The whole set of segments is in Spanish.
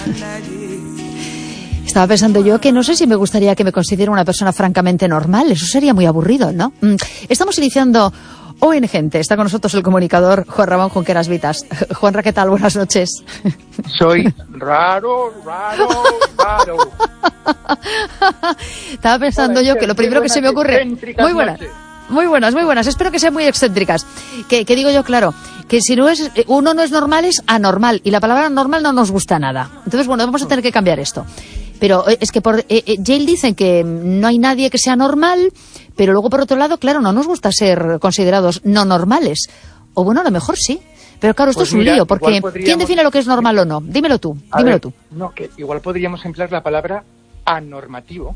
Estaba pensando yo que no sé si me gustaría que me considere una persona francamente normal. Eso sería muy aburrido, ¿no? Estamos iniciando hoy en Gente. Está con nosotros el comunicador Juan Ramón Junqueras Vitas. Juanra, ¿qué tal? Buenas noches. Soy raro. Estaba pensando yo que lo primero que se me ocurre... Muy buenas. Espero que sean muy excéntricas. Que digo yo, claro, que si uno no es normal, es anormal. Y la palabra normal no nos gusta nada. Entonces, bueno, vamos a tener que cambiar esto. Pero es que por Yale dicen que no hay nadie que sea normal, pero luego por otro lado, claro, no nos gusta ser considerados no normales. O bueno, a lo mejor sí. Pero claro, esto es un lío, porque ¿quién define lo que es normal o no? Dímelo tú. No, que igual podríamos emplear la palabra anormativo.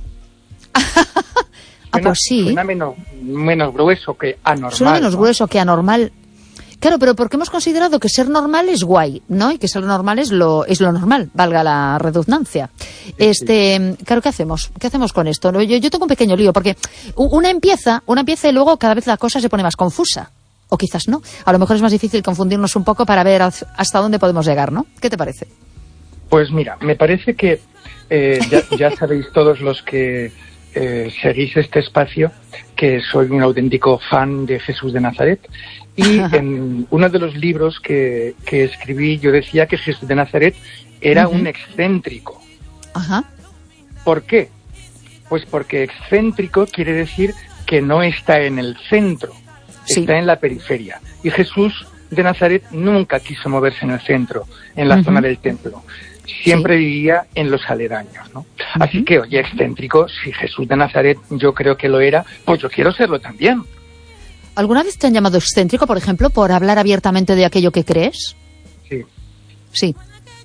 Pues sí. Suena menos grueso que anormal. Suena menos grueso que anormal. Claro, pero porque hemos considerado que ser normal es guay, ¿no? Y que ser normal es lo normal, valga la redundancia. Claro, ¿qué hacemos? ¿Qué hacemos con esto? Yo tengo un pequeño lío, porque una empieza y luego cada vez la cosa se pone más confusa. O quizás no. A lo mejor es más difícil confundirnos un poco para ver hasta dónde podemos llegar, ¿no? ¿Qué te parece? Pues mira, me parece que ya sabéis todos los que seguís este espacio que soy un auténtico fan de Jesús de Nazaret. Y en uno de los libros que escribí yo decía que Jesús de Nazaret era un excéntrico. Ajá. ¿Por qué? Pues porque excéntrico quiere decir que no está en el centro, está en la periferia. Y Jesús de Nazaret nunca quiso moverse en el centro, en la zona del templo. Siempre vivía en los aledaños, ¿no? Así que, oye, excéntrico, si Jesús de Nazaret yo creo que lo era, pues yo quiero serlo también. ¿Alguna vez te han llamado excéntrico, por ejemplo, por hablar abiertamente de aquello que crees? Sí.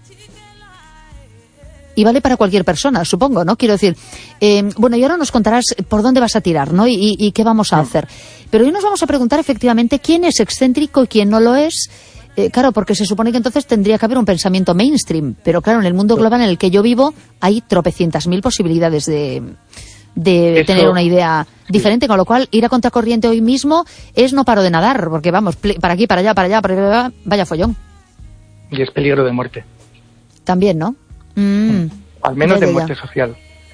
Y vale para cualquier persona, supongo, ¿no? Quiero decir, bueno, y ahora nos contarás por dónde vas a tirar, ¿no? Y qué vamos a hacer. Pero hoy nos vamos a preguntar efectivamente quién es excéntrico y quién no lo es. Claro, porque se supone que entonces tendría que haber un pensamiento mainstream. Pero claro, en el mundo global en el que yo vivo hay tropecientas mil posibilidades de tener una idea diferente, con lo cual ir a contracorriente hoy mismo es no paro de nadar, porque vamos, para aquí, para allá, vaya follón. Y es peligro de muerte. También, ¿no? Al menos de muerte social.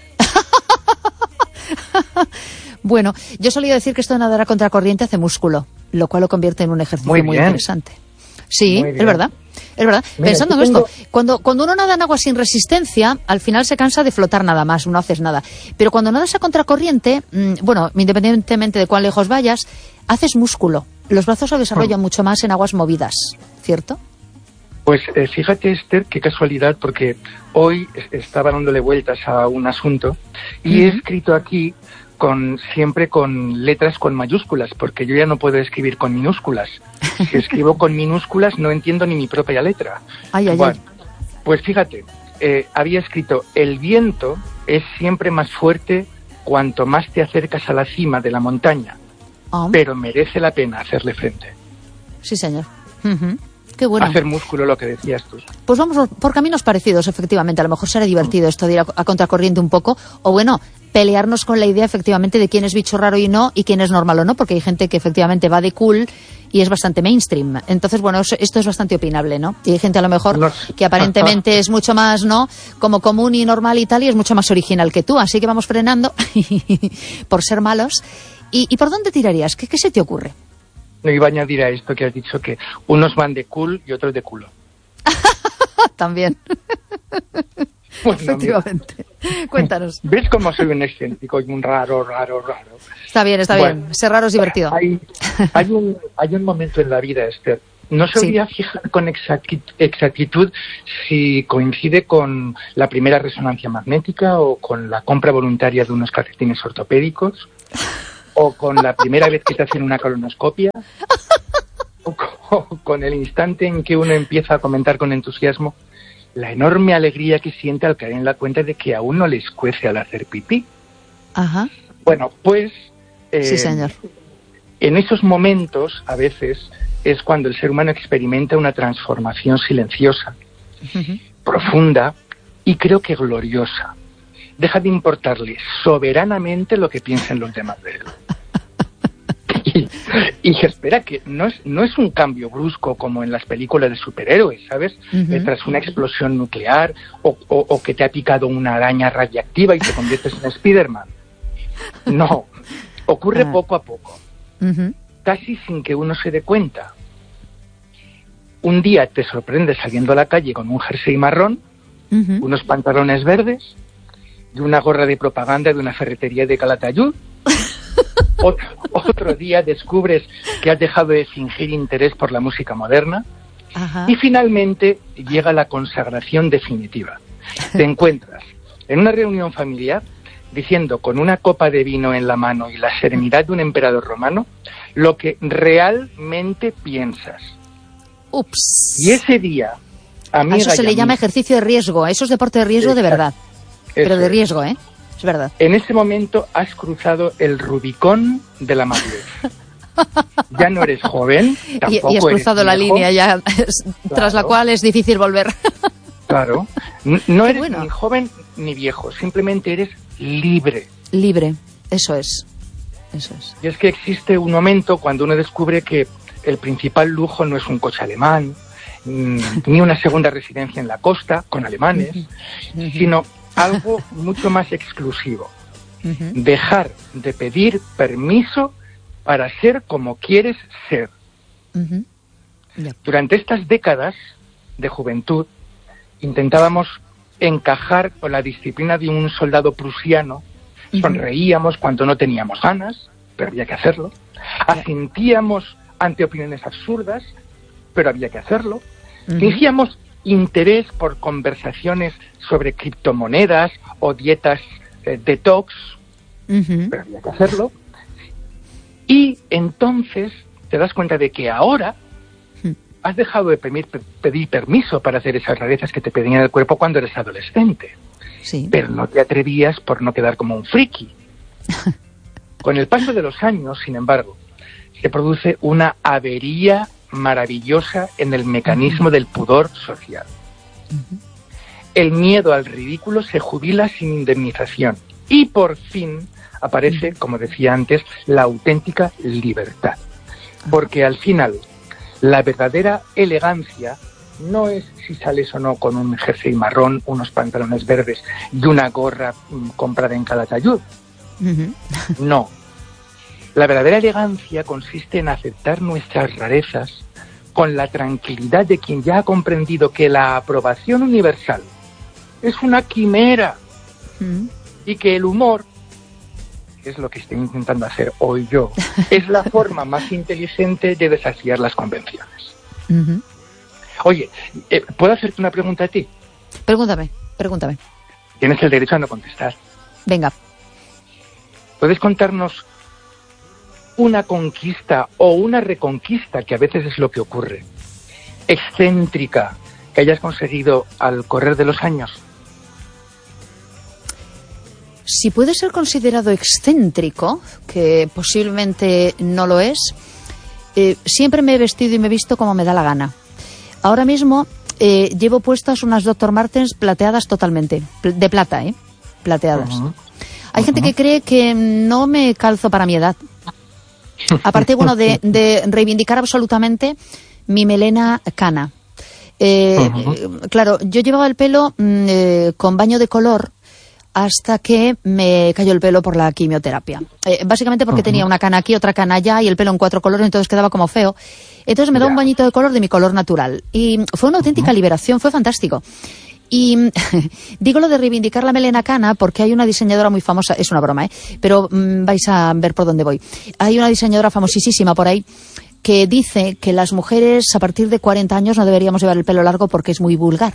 Bueno, yo solía decir que esto de nadar a contracorriente hace músculo, lo cual lo convierte en un ejercicio muy interesante. Sí, es verdad. Mira, pensando en esto, cuando uno nada en agua sin resistencia, al final se cansa de flotar nada más, no haces nada. Pero cuando nadas a contracorriente, bueno, independientemente de cuán lejos vayas, haces músculo. Los brazos se desarrollan mucho más en aguas movidas, ¿cierto? Pues fíjate, Esther, qué casualidad, porque hoy estaba dándole vueltas a un asunto y he escrito aquí siempre con letras con mayúsculas, porque yo ya no puedo escribir con minúsculas. Si escribo con minúsculas no entiendo ni mi propia letra. Bueno, pues fíjate, había escrito: el viento es siempre más fuerte cuanto más te acercas a la cima de la montaña, pero merece la pena hacerle frente. Sí, señor. Qué bueno. Hacer músculo, lo que decías tú. Pues vamos por caminos parecidos, efectivamente. A lo mejor será divertido esto de ir a contracorriente un poco. O bueno, pelearnos con la idea, efectivamente, de quién es bicho raro y no, y quién es normal o no, porque hay gente que efectivamente va de cool y es bastante mainstream. Entonces, bueno, esto es bastante opinable, ¿no? Y hay gente a lo mejor que aparentemente es mucho más, ¿no?, como común y normal y tal, y es mucho más original que tú. Así que vamos frenando por ser malos. ¿Y por dónde tirarías? ¿Qué se te ocurre? No iba a añadir a esto que has dicho que unos van de cool y otros de culo. También. Bueno, efectivamente. Mira. Cuéntanos. ¿Ves cómo soy un excéntrico y un raro? Está bien. Ser raro es divertido. Hay un momento en la vida, Esther. No sabría fijar con exactitud si coincide con la primera resonancia magnética o con la compra voluntaria de unos calcetines ortopédicos o con la primera vez que te hacen una colonoscopia o con el instante en que uno empieza a comentar con entusiasmo la enorme alegría que siente al caer en la cuenta de que a uno le escuece al hacer pipí. Ajá. Bueno, pues sí, señor. En esos momentos, a veces, es cuando el ser humano experimenta una transformación silenciosa, profunda y creo que gloriosa. Deja de importarle soberanamente lo que piensen los demás de él. Y espera, que no es un cambio brusco como en las películas de superhéroes, ¿sabes? Tras una explosión nuclear o que te ha picado una araña radiactiva y te conviertes en Spider-Man. No, ocurre poco a poco, casi sin que uno se dé cuenta. Un día te sorprendes saliendo a la calle con un jersey marrón, unos pantalones verdes y una gorra de propaganda de una ferretería de Calatayud. Otro día descubres que has dejado de fingir interés por la música moderna. Y finalmente llega la consagración definitiva. Te encuentras en una reunión familiar diciendo con una copa de vino en la mano y la serenidad de un emperador romano lo que realmente piensas. Ups. Y ese día, amiga, a eso se le llama ejercicio de riesgo. Eso es deporte de riesgo de verdad. Pero de riesgo, ¿eh? Es verdad. En ese momento has cruzado el Rubicón de la madurez. Ya no eres joven, tampoco y has cruzado la línea ya, tras la cual es difícil volver. Claro. No eres ni joven ni viejo, simplemente eres libre. Libre, eso es. Y es que existe un momento cuando uno descubre que el principal lujo no es un coche alemán, ni una segunda residencia en la costa con alemanes, sino algo mucho más exclusivo. Dejar de pedir permiso para ser como quieres ser. Durante estas décadas de juventud intentábamos encajar con la disciplina de un soldado prusiano, sonreíamos cuando no teníamos ganas, pero había que hacerlo, asentíamos ante opiniones absurdas, pero había que hacerlo, fingíamos interés por conversaciones sobre criptomonedas o dietas detox, pero había que hacerlo. Y entonces te das cuenta de que ahora has dejado de pedir permiso para hacer esas rarezas que te pedían el cuerpo cuando eres adolescente. Sí. Pero no te atrevías por no quedar como un friki. Con el paso de los años, sin embargo, se produce una avería maravillosa en el mecanismo del pudor social. El miedo al ridículo se jubila sin indemnización y por fin aparece, como decía antes, la auténtica libertad. Porque al final, la verdadera elegancia no es si sales o no con un jersey marrón, unos pantalones verdes y una gorra comprada en Calatayud. No. La verdadera elegancia consiste en aceptar nuestras rarezas con la tranquilidad de quien ya ha comprendido que la aprobación universal es una quimera y que el humor, que es lo que estoy intentando hacer hoy yo, es la forma más inteligente de desafiar las convenciones. Oye, ¿puedo hacerte una pregunta a ti? Pregúntame. Tienes el derecho a no contestar. Venga. ¿Puedes contarnos una conquista o una reconquista, que a veces es lo que ocurre, excéntrica, que hayas conseguido al correr de los años? Si puede ser considerado excéntrico, que posiblemente no lo es, siempre me he vestido y me he visto como me da la gana. Ahora mismo llevo puestas unas Dr. Martens plateadas totalmente, de plata, plateadas. Hay gente que cree que no me calzo para mi edad. Aparte, bueno, de reivindicar absolutamente mi melena cana. Claro, yo llevaba el pelo con baño de color hasta que me cayó el pelo por la quimioterapia. Básicamente porque tenía una cana aquí, otra cana allá y el pelo en 4 colores, entonces quedaba como feo. Entonces me da un bañito de color de mi color natural. Y fue una auténtica liberación, fue fantástico. Y digo lo de reivindicar la melena cana porque hay una diseñadora muy famosa, es una broma, pero vais a ver por dónde voy. Hay una diseñadora famosísima por ahí que dice que las mujeres a partir de 40 años no deberíamos llevar el pelo largo porque es muy vulgar.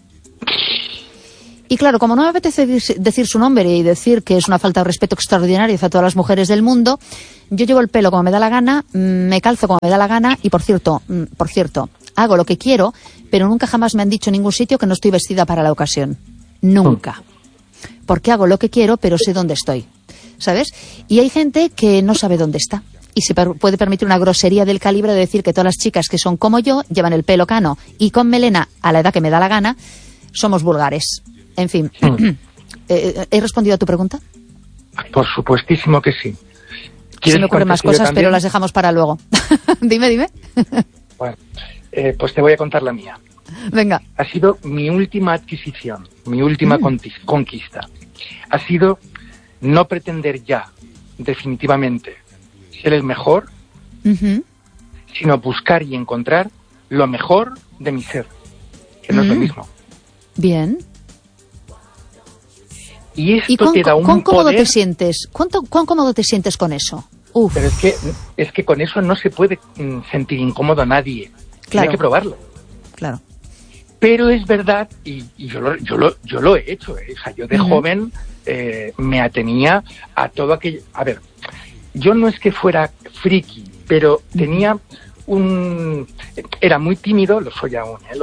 Y claro, como no me apetece decir su nombre y decir que es una falta de respeto extraordinaria hacia todas las mujeres del mundo, yo llevo el pelo como me da la gana, me calzo como me da la gana y, por cierto, hago lo que quiero, pero nunca jamás me han dicho en ningún sitio que no estoy vestida para la ocasión. Nunca. Porque hago lo que quiero, pero sé dónde estoy. ¿Sabes? Y hay gente que no sabe dónde está. Y se puede permitir una grosería del calibre de decir que todas las chicas que son como yo, llevan el pelo cano y con melena a la edad que me da la gana, somos vulgares. En fin, ¿he respondido a tu pregunta? Por supuestísimo que sí. Se me ocurren más cosas, pero las dejamos para luego. Dime. Bueno, pues te voy a contar la mía. Venga. Ha sido mi última adquisición, mi última conquista. Ha sido no pretender ya, definitivamente, ser el mejor, sino buscar y encontrar lo mejor de mi ser, que no es lo mismo. Bien. Y esto te da un ¿cuán cómodo poder... te sientes? ¿Cuán cómodo te sientes con eso? Uf. Pero es que con eso no se puede sentir incómodo a nadie. Claro. Tiene que probarlo. Claro. Pero es verdad, y yo lo he hecho, O sea, yo de joven me atenía a todo aquello... A ver, yo no es que fuera friki, pero tenía era muy tímido, lo soy aún,